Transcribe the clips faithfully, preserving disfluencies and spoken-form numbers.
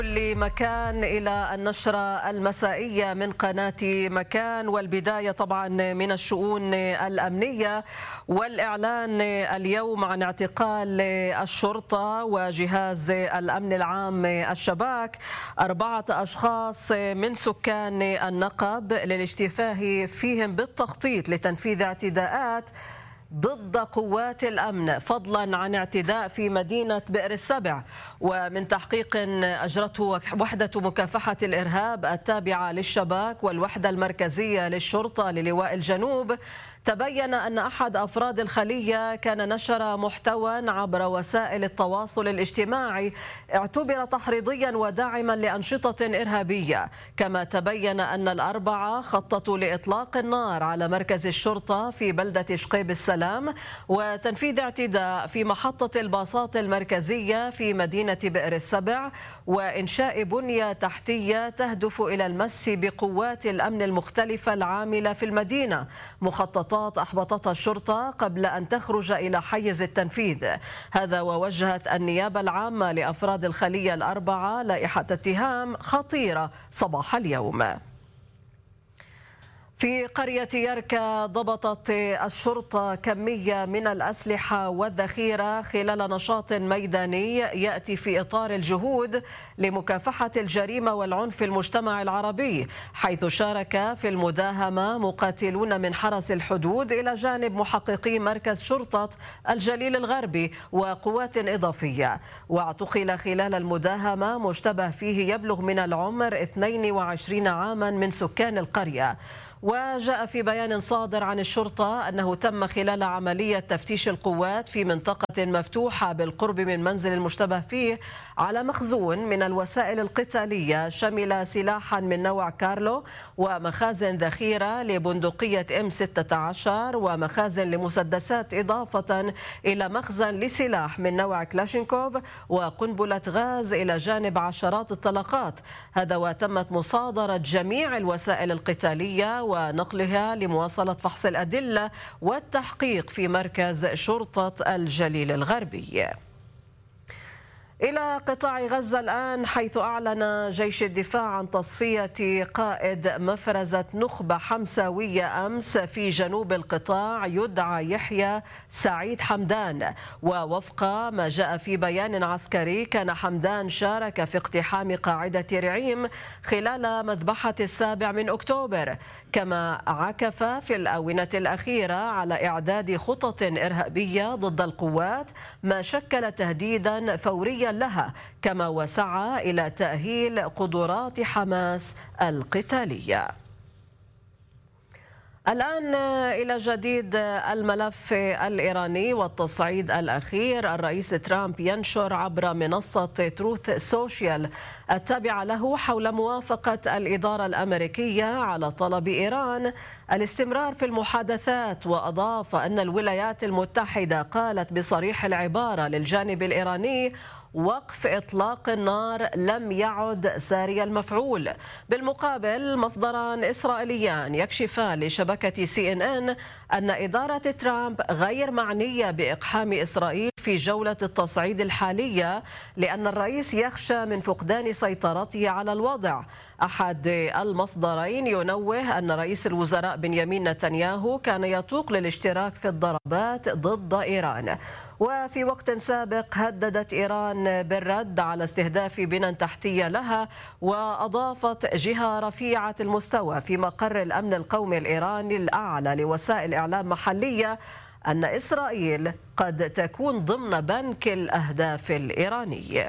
كل مكان إلى النشرة المسائية من قناة مكان، والبداية طبعا من الشؤون الأمنية والإعلان اليوم عن اعتقال الشرطة وجهاز الأمن العام الشباك أربعة أشخاص من سكان النقب للاشتباه فيهم بالتخطيط لتنفيذ اعتداءات ضد قوات الأمن، فضلا عن اعتداء في مدينة بئر السبع. ومن تحقيق أجرته وحدة مكافحة الإرهاب التابعة للشباك والوحدة المركزية للشرطة للواء الجنوب، تبين أن أحد أفراد الخلية كان نشر محتوى عبر وسائل التواصل الاجتماعي اعتبر تحريضيا وداعما لأنشطة إرهابية. كما تبين أن الأربعة خططوا لإطلاق النار على مركز الشرطة في بلدة شقيب السلام وتنفيذ اعتداء في محطة الباصات المركزية في مدينة بئر السبع وإنشاء بنية تحتية تهدف إلى المس بقوات الأمن المختلفة العاملة في المدينة، مخططات أحبطتها الشرطة قبل أن تخرج إلى حيز التنفيذ. هذا ووجهت النيابة العامة لأفراد الخلية الأربعة لائحة اتهام خطيرة صباح اليوم. في قرية يركا ضبطت الشرطة كمية من الأسلحة والذخيرة خلال نشاط ميداني يأتي في إطار الجهود لمكافحة الجريمة والعنف في المجتمع العربي، حيث شارك في المداهمة مقاتلون من حرس الحدود إلى جانب محققي مركز شرطة الجليل الغربي وقوات إضافية. واعتقل خلال المداهمة مشتبه فيه يبلغ من العمر اثنين وعشرين عاما من سكان القرية. وجاء في بيان صادر عن الشرطة أنه تم خلال عملية تفتيش القوات في منطقة مفتوحة بالقرب من منزل المشتبه فيه على مخزون من الوسائل القتالية شمل سلاحا من نوع كارلو ومخازن ذخيرة لبندقية إم ستة عشر ومخازن لمسدسات، إضافة إلى مخزن لسلاح من نوع كلاشينكوف وقنبلة غاز إلى جانب عشرات الطلقات. هذا وتمت مصادرة جميع الوسائل القتالية ونقلها لمواصلة فحص الأدلة والتحقيق في مركز شرطة الجليل الغربي. إلى قطاع غزة الآن، حيث أعلن جيش الدفاع عن تصفية قائد مفرزة نخبة حمساوية أمس في جنوب القطاع يدعى يحيى سعيد حمدان. ووفق ما جاء في بيان عسكري، كان حمدان شارك في اقتحام قاعدة رعيم خلال مذبحة السابع من أكتوبر، كما عكف في الآونة الأخيرة على إعداد خطط إرهابية ضد القوات ما شكل تهديدا فوريا لها، كما وسعى إلى تأهيل قدرات حماس القتالية. الآن إلى جديد الملف الإيراني والتصعيد الأخير. الرئيس ترامب ينشر عبر منصة تروث سوشيال التابعة له حول موافقة الإدارة الأمريكية على طلب إيران الاستمرار في المحادثات، وأضاف أن الولايات المتحدة قالت بصريح العبارة للجانب الإيراني وقف إطلاق النار لم يعد ساري المفعول. بالمقابل، مصدران إسرائيليان يكشفان لشبكة سي إن إن أن إدارة ترامب غير معنية بإقحام إسرائيل في جولة التصعيد الحالية، لأن الرئيس يخشى من فقدان سيطرته على الوضع. أحد المصدرين ينوه أن رئيس الوزراء بنيامين نتنياهو كان يتوق للاشتراك في الضربات ضد إيران. وفي وقت سابق هددت إيران بالرد على استهداف بنى تحتية لها، وأضافت جهة رفيعة المستوى في مقر الأمن القومي الإيراني الأعلى لوسائل إعلام محلية أن إسرائيل قد تكون ضمن بنك الأهداف الإيرانية.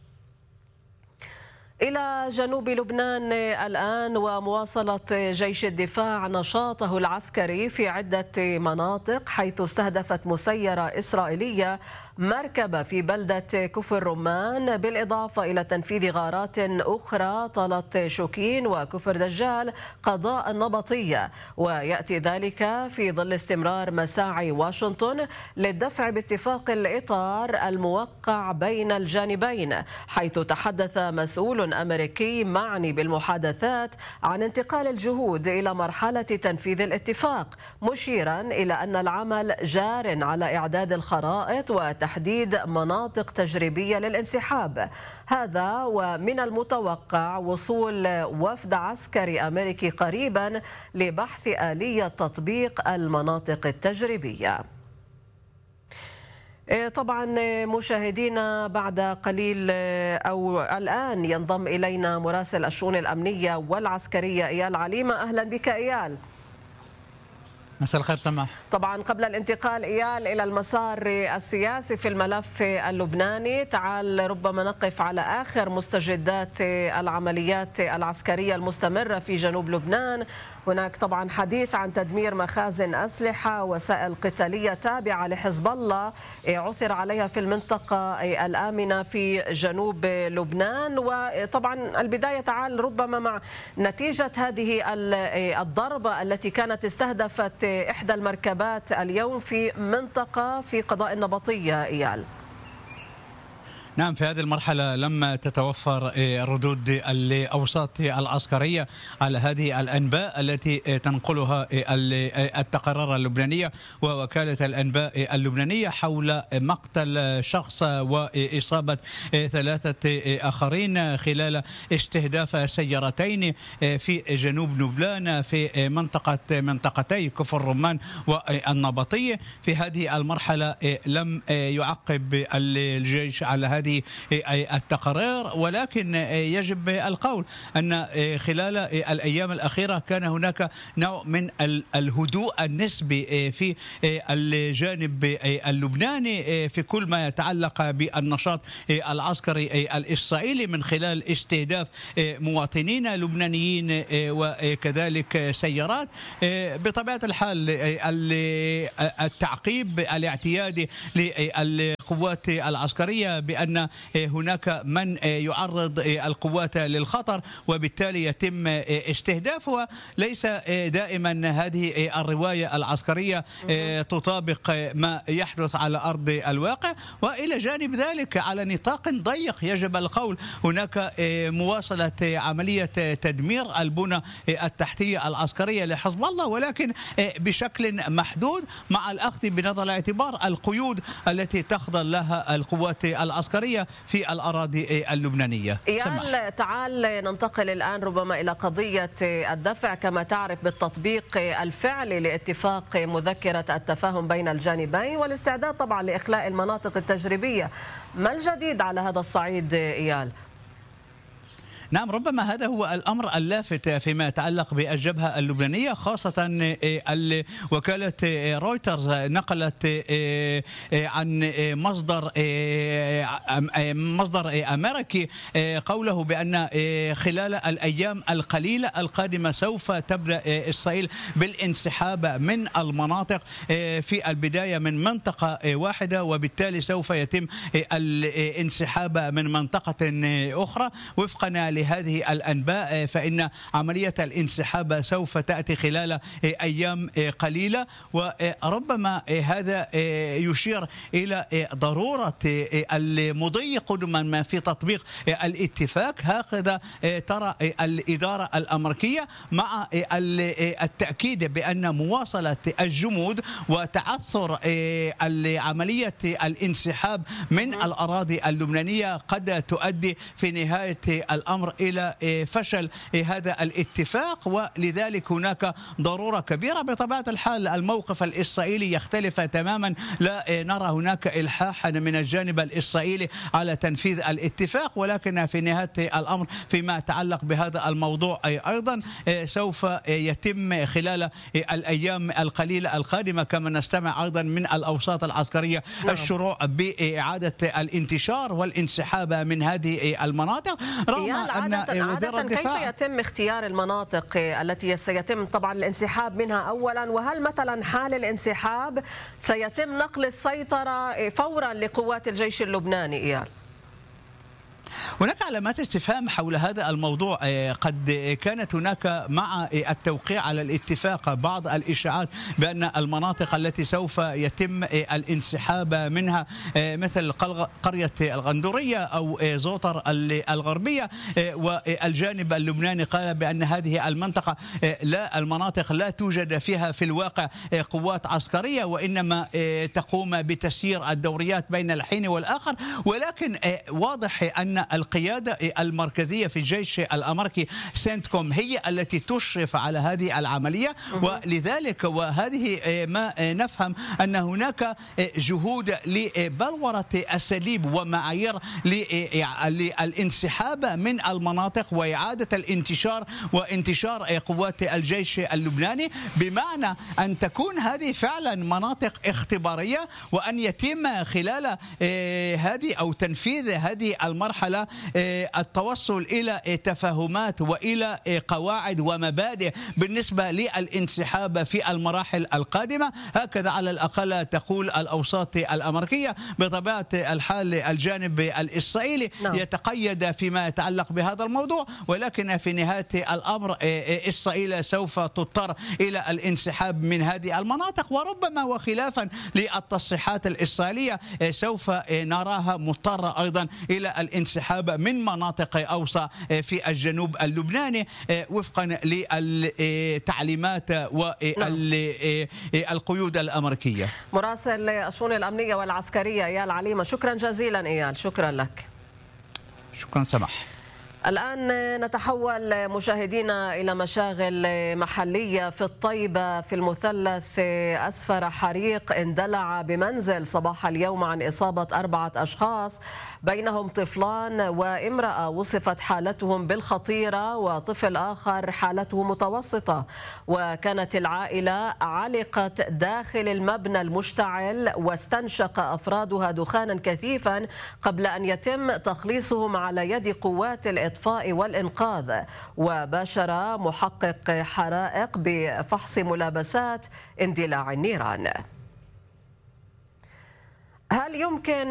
إلى جنوب لبنان الآن، ومواصلة جيش الدفاع نشاطه العسكري في عدة مناطق، حيث استهدفت مسيرة إسرائيلية مركبة في بلدة كفر رمان، بالإضافة إلى تنفيذ غارات أخرى طالت شوكين وكفر دجال قضاء النبطية. ويأتي ذلك في ظل استمرار مساعي واشنطن للدفع باتفاق الإطار الموقع بين الجانبين، حيث تحدث مسؤول أمريكي معني بالمحادثات عن انتقال الجهود إلى مرحلة تنفيذ الاتفاق، مشيرا إلى أن العمل جار على إعداد الخرائط وتنفيذ وتحديد مناطق تجريبية للانسحاب. هذا ومن المتوقع وصول وفد عسكري أمريكي قريبا لبحث آلية تطبيق المناطق التجريبية. طبعا مشاهدينا، بعد قليل أو الآن ينضم إلينا مراسل الشؤون الأمنية والعسكرية إيال عليمة. أهلا بك إيال. مساء الخير سماح. طبعا قبل الانتقال إيال إلى المسار السياسي في الملف اللبناني، تعال ربما نقف على آخر مستجدات العمليات العسكرية المستمرة في جنوب لبنان. هناك طبعا حديث عن تدمير مخازن أسلحة وسائل قتالية تابعة لحزب الله عثر عليها في المنطقة الآمنة في جنوب لبنان. وطبعا البداية تعال ربما مع نتيجة هذه الضربة التي كانت استهدفت إحدى المركبات اليوم في منطقة في قضاء النبطية إيال. نعم، في هذه المرحلة لم تتوفر ردود الأوساط العسكرية على هذه الأنباء التي تنقلها التقارير اللبنانية ووكالة الأنباء اللبنانية حول مقتل شخص وإصابة ثلاثة آخرين خلال استهداف سيارتين في جنوب لبنان في منطقة منطقتي كفر الرمان والنبطية. في هذه المرحلة لم يعقب الجيش على هذه هذه التقارير، ولكن يجب القول أن خلال الأيام الأخيرة كان هناك نوع من الهدوء النسبي في الجانب اللبناني في كل ما يتعلق بالنشاط العسكري الإسرائيلي من خلال استهداف مواطنين لبنانيين وكذلك سيارات. بطبيعة الحال التعقيب الاعتيادي للقوات العسكرية بأن هناك من يعرض القوات للخطر وبالتالي يتم استهدافها. ليس دائما هذه الرواية العسكرية تطابق ما يحدث على أرض الواقع. وإلى جانب ذلك على نطاق ضيق يجب القول هناك مواصلة عملية تدمير البنى التحتية العسكرية لحزب الله، ولكن بشكل محدود مع الأخذ بنظر الاعتبار القيود التي تخضع لها القوات العسكرية في الأراضي اللبنانية. إيال، تعال ننتقل الآن ربما إلى قضية الدفع كما تعرف بالتطبيق الفعلي لاتفاق مذكرة التفاهم بين الجانبين والاستعداد طبعا لإخلاء المناطق التجريبية. ما الجديد على هذا الصعيد إيال؟ نعم، ربما هذا هو الأمر اللافت فيما يتعلق بالجبهة اللبنانية، خاصة وكالة رويترز نقلت عن مصدر مصدر أمريكي قوله بأن خلال الأيام القليلة القادمة سوف تبدأ إسرائيل بالانسحاب من المناطق في البداية من منطقة واحدة، وبالتالي سوف يتم الانسحاب من منطقة أخرى. وفقا لهذه الأنباء فإن عملية الانسحاب سوف تأتي خلال أيام قليلة، وربما هذا يشير إلى ضرورة المضي قدما في تطبيق الاتفاق. هكذا ترى الإدارة الأمريكية مع التأكيد بأن مواصلة الجمود وتعثر عملية الانسحاب من الأراضي اللبنانية قد تؤدي في نهاية الأمر إلى فشل هذا الاتفاق، ولذلك هناك ضرورة كبيرة. بطبيعة الحال الموقف الإسرائيلي يختلف تماما، لا نرى هناك إلحاحا من الجانب الإسرائيلي على تنفيذ الاتفاق، ولكن في نهاية الأمر فيما يتعلق بهذا الموضوع أيضا سوف يتم خلال الأيام القليلة القادمة كما نستمع أيضا من الأوساط العسكرية الشروع بإعادة الانتشار والانسحاب من هذه المناطق. عادة, عادة كيف يتم اختيار المناطق التي سيتم طبعا الانسحاب منها أولا، وهل مثلا حال الانسحاب سيتم نقل السيطرة فورا لقوات الجيش اللبناني إيال؟ هناك علامات استفهام حول هذا الموضوع. قد كانت هناك مع التوقيع على الاتفاق بعض الإشاعات بأن المناطق التي سوف يتم الانسحاب منها مثل قرية الغندورية أو زوطر الغربية، والجانب اللبناني قال بأن هذه المنطقة لا المناطق لا توجد فيها في الواقع قوات عسكرية، وإنما تقوم بتسيير الدوريات بين الحين والآخر. ولكن واضح أن القيادة المركزية في الجيش الأمريكي سنتكوم هي التي تشرف على هذه العملية، ولذلك وهذه ما نفهم أن هناك جهود لبلورة أساليب ومعايير للانسحاب من المناطق وإعادة الانتشار وانتشار قوات الجيش اللبناني، بمعنى أن تكون هذه فعلا مناطق اختبارية، وأن يتم خلال هذه أو تنفيذ هذه المرحلة التوصل إلى تفاهمات وإلى قواعد ومبادئ بالنسبة للانسحاب في المراحل القادمة. هكذا على الأقل تقول الأوساط الأمريكية. بطبيعة الحال الجانب الإسرائيلي نعم. يتقيد فيما يتعلق بهذا الموضوع، ولكن في نهاية الأمر إسرائيل سوف تضطر إلى الانسحاب من هذه المناطق، وربما وخلافا للتصريحات الإسرائيلية سوف نراها مضطرة أيضا إلى الانسحاب من مناطق أوسع في الجنوب اللبناني وفقا للتعليمات والقيود الأمريكية. مراسل الشؤون الأمنية والعسكرية إيال عليمة، شكرا جزيلا إيال، شكرا لك. شكرا سماح. الآن نتحول مشاهدينا إلى مشاغل محلية في الطيبة. في المثلث أسفر حريق اندلع بمنزل صباح اليوم عن إصابة أربعة أشخاص، بينهم طفلان وامرأة وصفت حالتهم بالخطيرة وطفل آخر حالته متوسطة. وكانت العائلة علقت داخل المبنى المشتعل واستنشق أفرادها دخانا كثيفا قبل أن يتم تخليصهم على يد قوات الإطفاء والإنقاذ. وباشر محقق حرائق بفحص ملابسات اندلاع النيران. هل يمكن